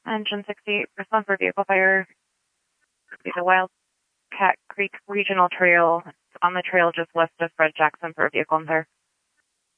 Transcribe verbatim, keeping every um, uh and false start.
Engine sixty-eight, response for vehicle fire. The Wildcat Creek Regional Trail, on the trail just west of Fred Jackson for a vehicle on fire.